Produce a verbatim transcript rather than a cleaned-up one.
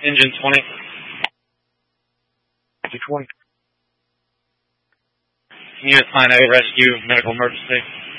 Engine twenty. twenty. Can you assign a rescue medical emergency?